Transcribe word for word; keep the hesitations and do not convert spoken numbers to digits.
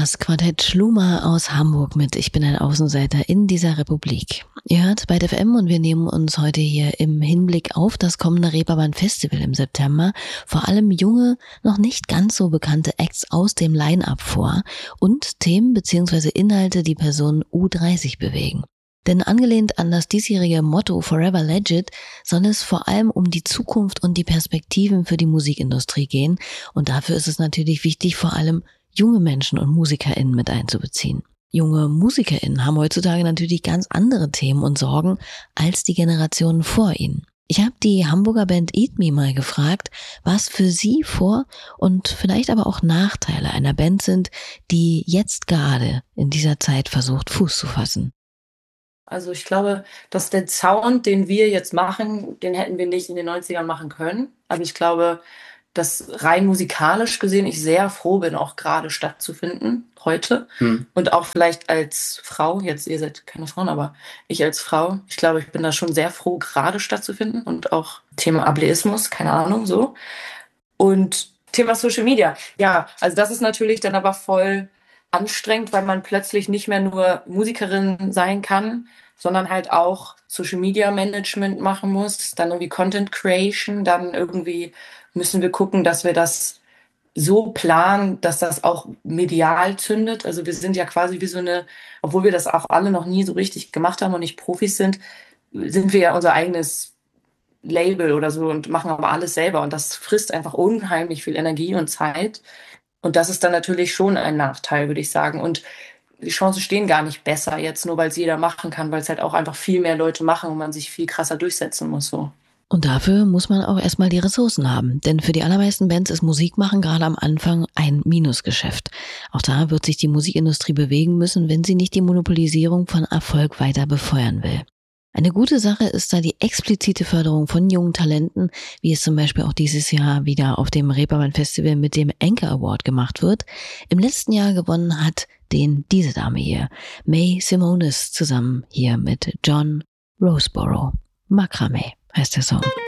Das Quartett Schluma aus Hamburg mit Ich bin ein Außenseiter in dieser Republik. Ihr hört bei F M und wir nehmen uns heute hier im Hinblick auf das kommende Reeperbahn Festival im September vor allem junge, noch nicht ganz so bekannte Acts aus dem Line-Up vor und Themen bzw. Inhalte, die Personen U dreißig bewegen. Denn angelehnt an das diesjährige Motto Forever Legit soll es vor allem um die Zukunft und die Perspektiven für die Musikindustrie gehen und dafür ist es natürlich wichtig, vor allem junge Menschen und MusikerInnen mit einzubeziehen. Junge MusikerInnen haben heutzutage natürlich ganz andere Themen und Sorgen als die Generationen vor ihnen. Ich habe die Hamburger Band Eat Me mal gefragt, was für sie Vor- und vielleicht aber auch Nachteile einer Band sind, die jetzt gerade in dieser Zeit versucht, Fuß zu fassen. Also ich glaube, dass der Sound, den wir jetzt machen, den hätten wir nicht in den neunzigern machen können. Also ich glaube, dass rein musikalisch gesehen ich sehr froh bin, auch gerade stattzufinden heute. Hm. Und auch vielleicht als Frau, jetzt ihr seid keine Frauen, aber ich als Frau, ich glaube, ich bin da schon sehr froh, gerade stattzufinden. Und auch Thema Ableismus, keine Ahnung, so. Und Thema Social Media, ja, also das ist natürlich dann aber voll anstrengend, weil man plötzlich nicht mehr nur Musikerin sein kann, sondern halt auch Social Media Management machen muss, dann irgendwie Content Creation, dann irgendwie müssen wir gucken, dass wir das so planen, dass das auch medial zündet. Also wir sind ja quasi wie so eine, obwohl wir das auch alle noch nie so richtig gemacht haben und nicht Profis sind, sind wir ja unser eigenes Label oder so und machen aber alles selber und das frisst einfach unheimlich viel Energie und Zeit. Und das ist dann natürlich schon ein Nachteil, würde ich sagen. Und die Chancen stehen gar nicht besser jetzt, nur weil es jeder machen kann, weil es halt auch einfach viel mehr Leute machen und man sich viel krasser durchsetzen muss, so. Und dafür muss man auch erstmal die Ressourcen haben. Denn für die allermeisten Bands ist Musikmachen gerade am Anfang ein Minusgeschäft. Auch da wird sich die Musikindustrie bewegen müssen, wenn sie nicht die Monopolisierung von Erfolg weiter befeuern will. Eine gute Sache ist da die explizite Förderung von jungen Talenten, wie es zum Beispiel auch dieses Jahr wieder auf dem Reeperbahn Festival mit dem Anchor Award gemacht wird. Im letzten Jahr gewonnen hat den diese Dame hier, Mae Simonis, zusammen hier mit John Roseborough. Makramee heißt der Song.